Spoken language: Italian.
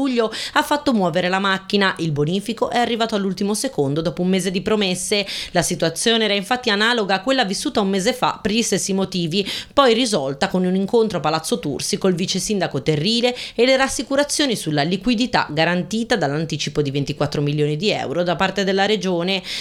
luglio ha fatto muovere la macchina. Il bonifico è arrivato all'ultimo secondo dopo un mese di promesse. La situazione era infatti analoga a quella vissuta un mese fa per gli stessi motivi, poi risolta con un incontro a Palazzo Tursi col vice sindaco Terrile e le rassicurazioni sulla liquidità garantita dall'anticipo di 24 milioni di euro da parte della regione.